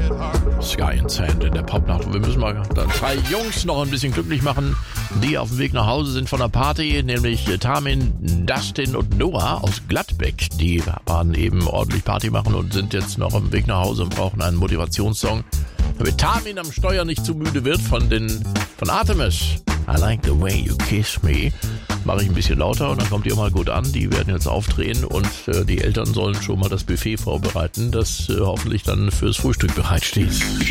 Sky and Sand in der Popnacht. Und wir müssen mal dann 3 Jungs noch ein bisschen glücklich machen, die auf dem Weg nach Hause sind von der Party, nämlich Tamin, Dustin und Noah aus Gladbeck. Die waren eben ordentlich Party machen und sind jetzt noch auf dem Weg nach Hause und brauchen einen Motivationssong, damit Tamin am Steuer nicht zu müde wird von Artemis. I like the way you kiss me. Mache ich ein bisschen lauter und dann kommt die auch mal gut an. Die werden jetzt aufdrehen und die Eltern sollen schon mal das Buffet vorbereiten, das hoffentlich dann fürs Frühstück bereitsteht.